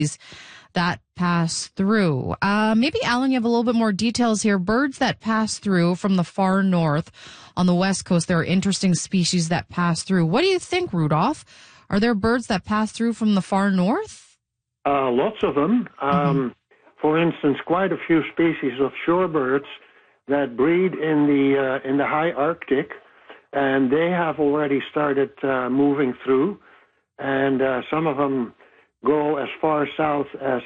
that pass through. Maybe, Alan, you have a little bit more details here. Birds that pass through from the far north on the west coast, there are interesting species that pass through. What do you think, Rudolph? Are there birds that pass through from the far north? Lots of them. For instance, quite a few species of shorebirds that breed in the high Arctic, and they have already started moving through. And some of them go as far south as,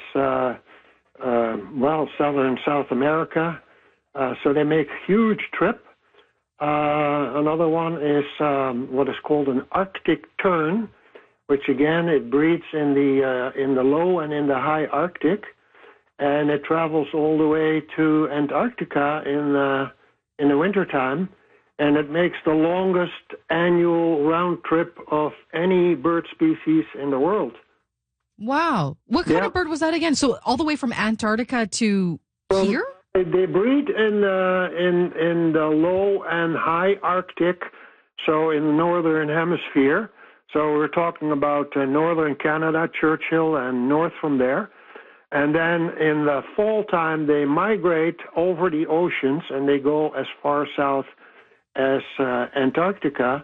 southern South America. So they make a huge trip. Another one is what is called an Arctic tern, which again, it breeds in the low and in the high Arctic. And it travels all the way to Antarctica in the wintertime. And it makes the longest annual round trip of any bird species in the world. Wow. What kind of bird was that again? So all the way from Antarctica to here? They breed in the low and high Arctic, so in the northern hemisphere. So we're talking about northern Canada, Churchill, and north from there. And then in the fall time, they migrate over the oceans, and they go as far south as Antarctica.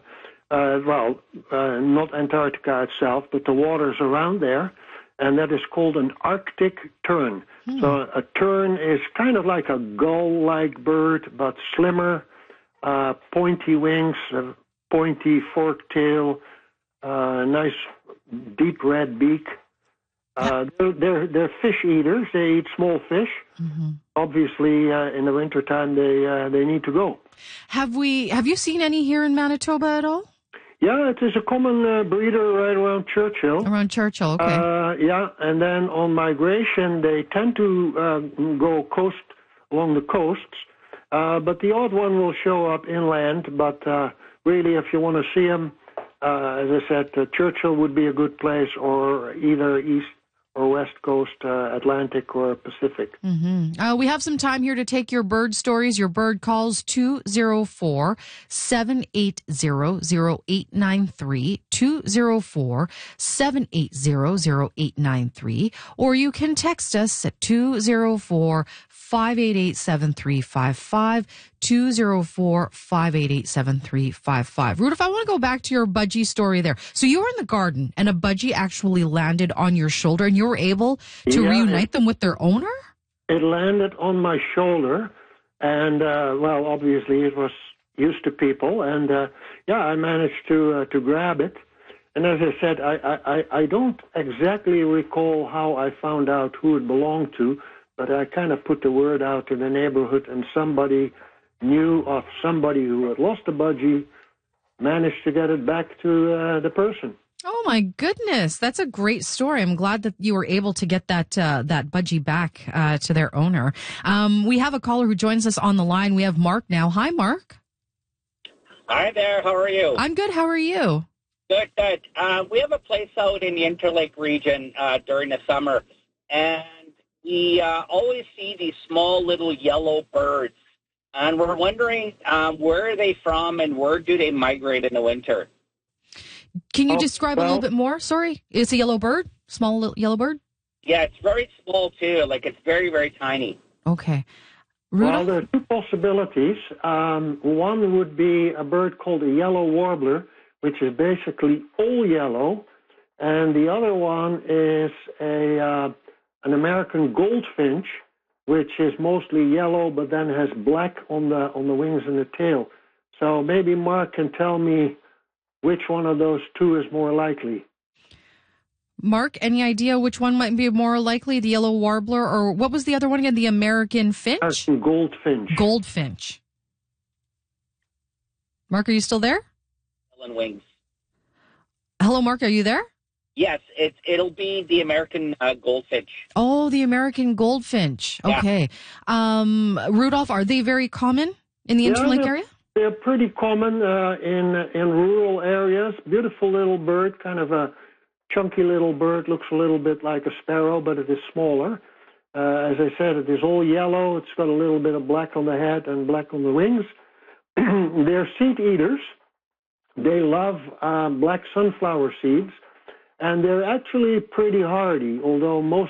Not Antarctica itself, but the waters around there. And that is called an Arctic tern. So a tern is kind of like a gull-like bird, but slimmer, pointy wings, pointy forked tail, nice deep red beak. They're fish eaters. They eat small fish. Obviously, in the wintertime, they need to go. Have you seen any here in Manitoba at all? Yeah, it is a common breeder right around Churchill. Around Churchill, okay. And then on migration, they tend to go along the coasts, but the odd one will show up inland. But really, if you want to see them, as I said, Churchill would be a good place, or either east or west coast, Atlantic or Pacific. We have some time here to take your bird stories. Your bird calls 204-780-0893, 204-780-0893, or you can text us at 204-588-7355, 204-588-7355. Rudolph, I want to go back to your budgie story there. So you were in the garden and a budgie actually landed on your shoulder and you were able to reunite them with their owner? It landed on my shoulder and, obviously it was used to people and, I managed to grab it. And as I said, I don't exactly recall how I found out who it belonged to, but I kind of put the word out in the neighborhood and somebody knew of somebody who had lost a budgie, managed to get it back to the person. Oh my goodness, that's a great story. I'm glad that you were able to get that budgie back to their owner. We have a caller who joins us on the line. We have Mark now. Hi, Mark. Hi there. How are you? I'm good. How are you? Good, good. We have a place out in the Interlake region during the summer, and we always see these small little yellow birds. And we're wondering where are they from and where do they migrate in the winter? Can you describe a little bit more? Sorry. It's a yellow bird? Small little yellow bird? Yeah, it's very small too. Like it's very, very tiny. Okay. Rudolph? Well, there are two possibilities. One would be a bird called a yellow warbler, which is basically all yellow. And the other one is an American goldfinch, which is mostly yellow, but then has black on the wings and the tail. So maybe Mark can tell me which one of those two is more likely. Mark, any idea which one might be more likely, the yellow warbler, or what was the other one again, the American finch? Goldfinch. Goldfinch. Mark, are you still there? Wings. Hello, Mark, are you there? Yes, it'll be the American goldfinch. Oh, the American goldfinch. Okay. Yeah. Rudolph, are they very common in the Interlake area? They're pretty common in rural areas. Beautiful little bird, kind of a chunky little bird, looks a little bit like a sparrow, but it is smaller. As I said, it is all yellow. It's got a little bit of black on the head and black on the wings. They're seed eaters. They love black sunflower seeds. And they're actually pretty hardy, although most